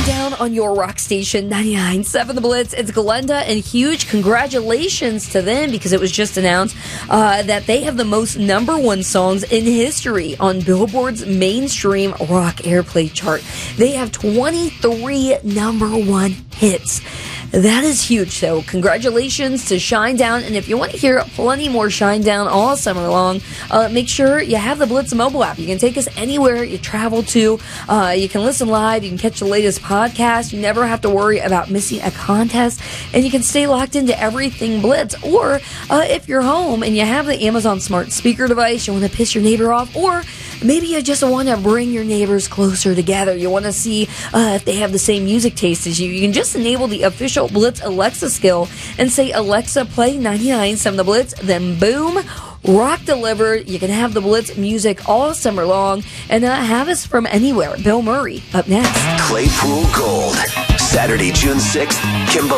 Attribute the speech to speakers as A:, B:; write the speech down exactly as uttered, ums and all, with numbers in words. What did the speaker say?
A: Down on your rock station, ninety-nine point seven The Blitz. It's Glenda, and huge congratulations to them because it was just announced uh, that they have the most number one songs in history on Billboard's mainstream rock airplay chart. They have twenty-three number one hits. That is huge. So congratulations to Shinedown. And if you want to hear plenty more Shinedown all summer long, uh, make sure you have the Blitz mobile app. You can take us anywhere you travel to. Uh, you can listen live. You can catch the latest podcast. You never have to worry about missing a contest. And you can stay locked into everything Blitz. Or uh, if you're home and you have the Amazon smart speaker device, you want to piss your neighbor off, or maybe you just want to bring your neighbors closer together. You want to see uh, if they have the same music taste as you. You can just enable the official Blitz Alexa skill and say, Alexa, play ninety-nine point seven The Blitz. Then boom, rock delivered. You can have the Blitz music all summer long and uh, have us from anywhere. Bill Murray up next.
B: Claypool Gold, Saturday, June sixth, Kimberly.